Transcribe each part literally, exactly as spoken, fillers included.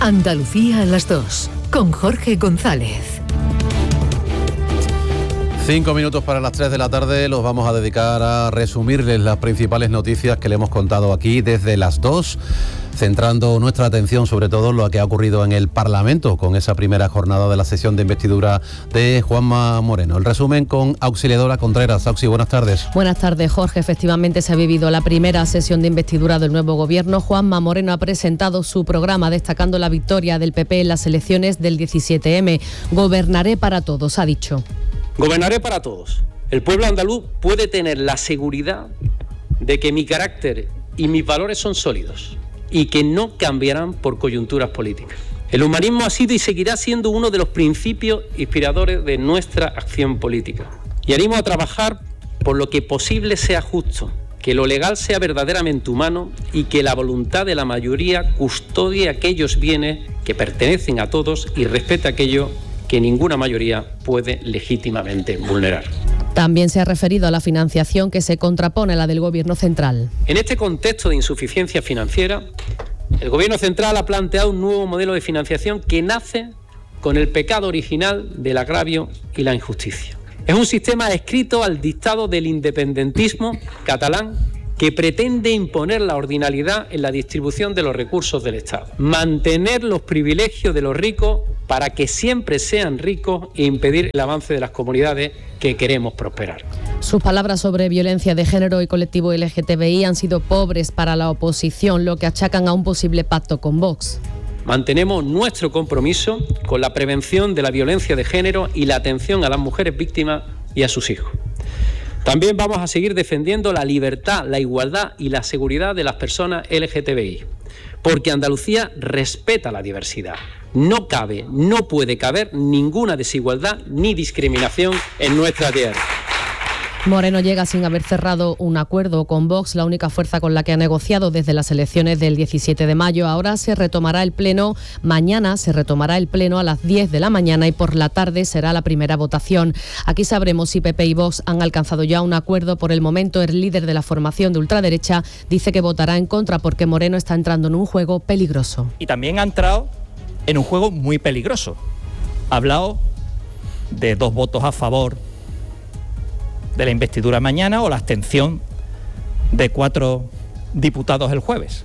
Andalucía a las dos, con Jorge González. Cinco minutos para las tres de la tarde, los vamos a dedicar a resumirles las principales noticias que le hemos contado aquí desde las dos, centrando nuestra atención sobre todo en lo que ha ocurrido en el Parlamento con esa primera jornada de la sesión de investidura de Juanma Moreno. El resumen con Auxiliadora Contreras. Auxi, buenas tardes. Buenas tardes, Jorge. Efectivamente se ha vivido la primera sesión de investidura del nuevo gobierno. Juanma Moreno ha presentado su programa destacando la victoria del P P en las elecciones del diecisiete eme. Gobernaré para todos, ha dicho. Gobernaré para todos. El pueblo andaluz puede tener la seguridad de que mi carácter y mis valores son sólidos y que no cambiarán por coyunturas políticas. El humanismo ha sido y seguirá siendo uno de los principios inspiradores de nuestra acción política. Y animo a trabajar por lo que posible sea justo, que lo legal sea verdaderamente humano y que la voluntad de la mayoría custodie aquellos bienes que pertenecen a todos y respete aquello que ninguna mayoría puede legítimamente vulnerar. También se ha referido a la financiación que se contrapone a la del Gobierno central. En este contexto de insuficiencia financiera, el Gobierno central ha planteado un nuevo modelo de financiación que nace con el pecado original del agravio y la injusticia. Es un sistema adscrito al dictado del independentismo catalán que pretende imponer la ordinariedad en la distribución de los recursos del Estado, mantener los privilegios de los ricos para que siempre sean ricos e impedir el avance de las comunidades que queremos prosperar. Sus palabras sobre violencia de género y colectivo L G T B I han sido pobres para la oposición, lo que achacan a un posible pacto con Vox. Mantenemos nuestro compromiso con la prevención de la violencia de género y la atención a las mujeres víctimas y a sus hijos. También vamos a seguir defendiendo la libertad, la igualdad y la seguridad de las personas L G T B I, porque Andalucía respeta la diversidad. No cabe, no puede caber ninguna desigualdad ni discriminación en nuestra tierra. Moreno llega sin haber cerrado un acuerdo con Vox, la única fuerza con la que ha negociado desde las elecciones del diecisiete de mayo. Ahora se retomará el pleno, mañana se retomará el pleno a las diez de la mañana y por la tarde será la primera votación. Aquí sabremos si P P y Vox han alcanzado ya un acuerdo. Por el momento, el líder de la formación de ultraderecha dice que votará en contra porque Moreno está entrando en un juego peligroso. Y también ha entrado en un juego muy peligroso. Ha hablado de dos votos a favor de la investidura mañana o la abstención de cuatro diputados el jueves.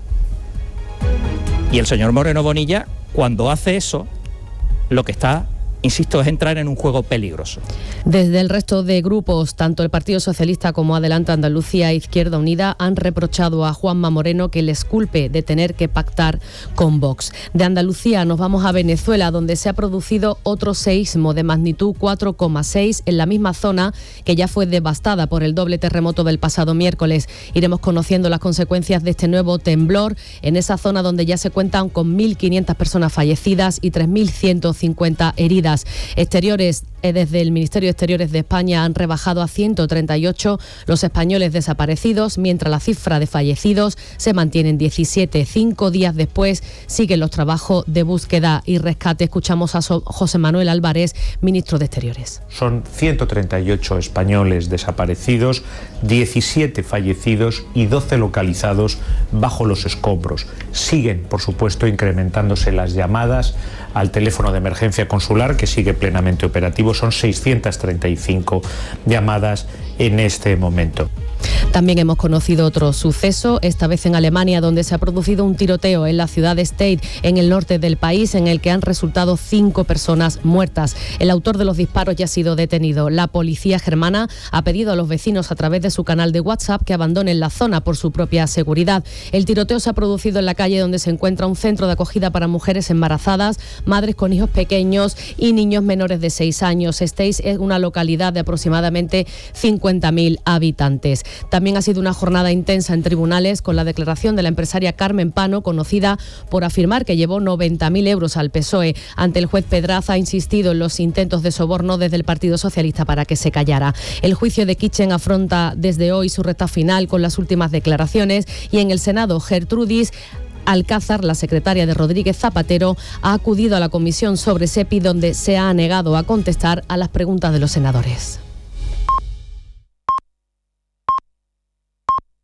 Y el señor Moreno Bonilla, cuando hace eso, lo que está, insisto, es entrar en un juego peligroso. Desde el resto de grupos, tanto el Partido Socialista como Adelante Andalucía e Izquierda Unida han reprochado a Juanma Moreno que les culpe de tener que pactar con Vox. De Andalucía nos vamos a Venezuela, donde se ha producido otro seísmo de magnitud cuatro coma seis en la misma zona que ya fue devastada por el doble terremoto del pasado miércoles. Iremos conociendo las consecuencias de este nuevo temblor en esa zona donde ya se cuentan con mil quinientas personas fallecidas y tres mil ciento cincuenta heridas. Exteriores, eh, desde el Ministerio de Exteriores de España han rebajado a ciento treinta y ocho los españoles desaparecidos, mientras la cifra de fallecidos se mantiene en diecisiete. Cinco días después siguen los trabajos de búsqueda y rescate. Escuchamos a so- José Manuel Álvarez, ministro de Exteriores. Son ciento treinta y ocho españoles desaparecidos, diecisiete fallecidos y doce localizados bajo los escombros. Siguen, por supuesto, incrementándose las llamadas al teléfono de emergencia consular, que sigue plenamente operativo. Son seiscientas treinta y cinco llamadas en este momento. También hemos conocido otro suceso, esta vez en Alemania, donde se ha producido un tiroteo en la ciudad de Stade, en el norte del país, en el que han resultado cinco personas muertas. El autor de los disparos ya ha sido detenido. La policía germana ha pedido a los vecinos a través de su canal de WhatsApp que abandonen la zona por su propia seguridad. El tiroteo se ha producido en la calle donde se encuentra un centro de acogida para mujeres embarazadas, madres con hijos pequeños y niños menores de seis años. Stade es una localidad de aproximadamente cincuenta mil habitantes. También ha sido una jornada intensa en tribunales con la declaración de la empresaria Carmen Pano, conocida por afirmar que llevó noventa mil euros al P S O E. Ante el juez Pedraza ha insistido en los intentos de soborno desde el Partido Socialista para que se callara. El juicio de Kitchen afronta desde hoy su recta final con las últimas declaraciones y en el Senado Gertrudis Alcázar, la secretaria de Rodríguez Zapatero, ha acudido a la comisión sobre SEPI, donde se ha negado a contestar a las preguntas de los senadores.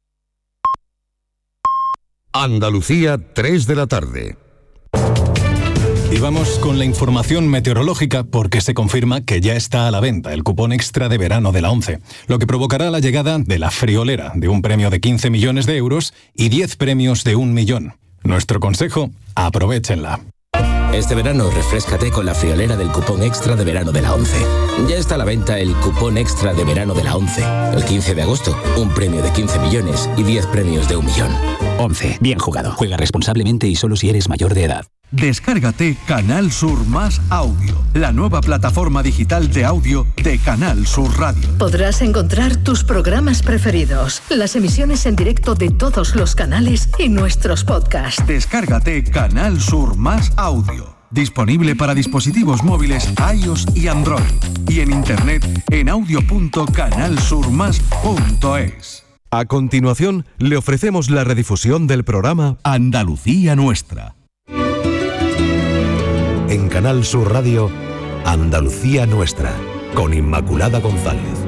Andalucía, tres de la tarde. Y vamos con la información meteorológica porque se confirma que ya está a la venta el cupón extra de verano de la ONCE, lo que provocará la llegada de la friolera de un premio de quince millones de euros y diez premios de un millón. Nuestro consejo, aprovéchenla. Este verano refréscate con la friolera del cupón extra de verano de la ONCE. Ya está a la venta el cupón extra de verano de la ONCE. El quince de agosto, un premio de quince millones y diez premios de un millón. ONCE, bien jugado. Juega responsablemente y solo si eres mayor de edad. Descárgate Canal Sur Más Audio, la nueva plataforma digital de audio de Canal Sur Radio. Podrás encontrar tus programas preferidos, las emisiones en directo de todos los canales y nuestros podcasts. Descárgate Canal Sur Más Audio. Disponible para dispositivos móviles iOS y Android. Y en internet en audio punto canal sur más punto es. A continuación, le ofrecemos la redifusión del programa Andalucía Nuestra. En Canal Sur Radio, Andalucía Nuestra, con Inmaculada González.